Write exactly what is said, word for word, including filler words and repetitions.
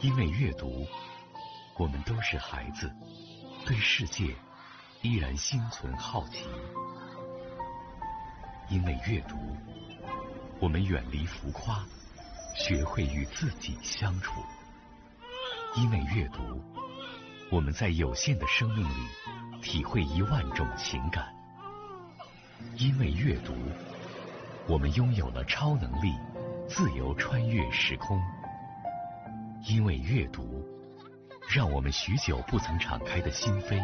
因为阅读，我们都是孩子，对世界依然心存好奇。因为阅读，我们远离浮夸，学会与自己相处。因为阅读，我们在有限的生命里体会一万种情感。因为阅读，我们拥有了超能力，自由穿越时空。因为阅读，让我们许久不曾敞开的心扉